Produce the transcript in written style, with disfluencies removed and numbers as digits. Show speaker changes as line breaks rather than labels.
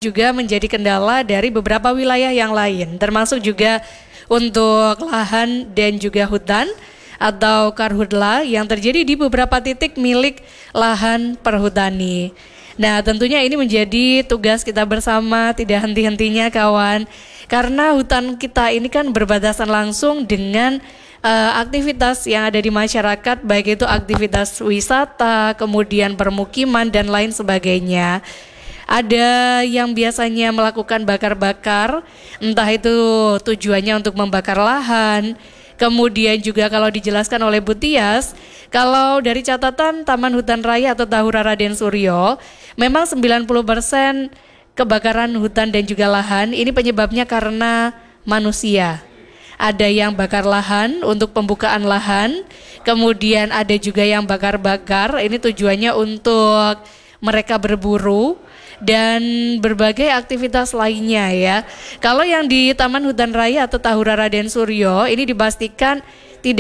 juga menjadi kendala dari beberapa wilayah yang lain, termasuk juga untuk lahan dan juga hutan atau karhutla yang terjadi di beberapa titik milik lahan perhutani. Nah, tentunya ini menjadi tugas kita bersama, tidak henti-hentinya kawan, karena hutan kita ini kan berbatasan langsung dengan aktivitas yang ada di masyarakat, baik itu aktivitas wisata, kemudian permukiman dan lain sebagainya. Ada yang biasanya melakukan bakar-bakar, entah itu tujuannya untuk membakar lahan. Kemudian juga kalau dijelaskan oleh Bu Tias, kalau dari catatan Taman Hutan Raya atau Tahura Raden Suryo, memang 90% kebakaran hutan dan juga lahan ini penyebabnya karena manusia. Ada yang bakar lahan untuk pembukaan lahan, kemudian ada juga yang bakar-bakar, ini tujuannya untuk mereka berburu dan berbagai aktivitas lainnya ya. Kalau yang di Taman Hutan Raya atau Tahura Raden Suryo ini dipastikan tidak